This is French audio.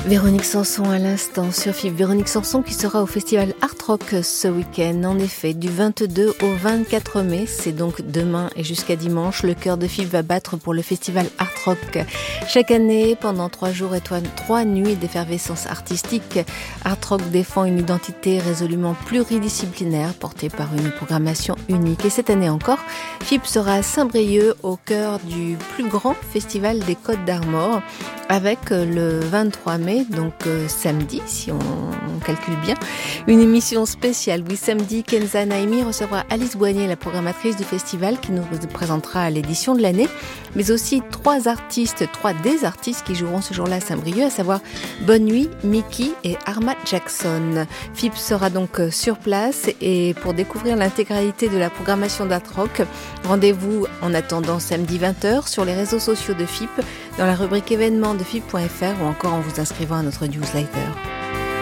Véronique Sanson à l'instant sur FIP. Véronique Sanson qui sera au festival Art Rock ce week-end. En effet, du 22 au 24 mai, c'est donc demain et jusqu'à dimanche, le cœur de FIP va battre pour le festival Art Rock. Chaque année, pendant 3 jours et 3 nuits d'effervescence artistique, Art Rock défend une identité résolument pluridisciplinaire portée par une programmation unique. Et cette année encore, FIP sera à Saint-Brieuc au cœur du plus grand festival des Côtes d'Armor avec le 23 mai, donc samedi, si on calcule bien, une émission spéciale. Oui, samedi, Kenza Naimi recevra Alice Boignet, la programmatrice du festival, qui nous présentera l'édition de l'année, mais aussi 3 des artistes qui joueront ce jour-là à Saint-Brieuc, à savoir Bonne Nuit, Mickey et Arma Jackson. FIP sera donc sur place et pour découvrir l'intégralité de la programmation d'Art Rock, rendez-vous en attendant samedi 20h sur les réseaux sociaux de FIP, dans la rubrique événements de FIP.fr ou encore en vous inscrivant à notre newsletter.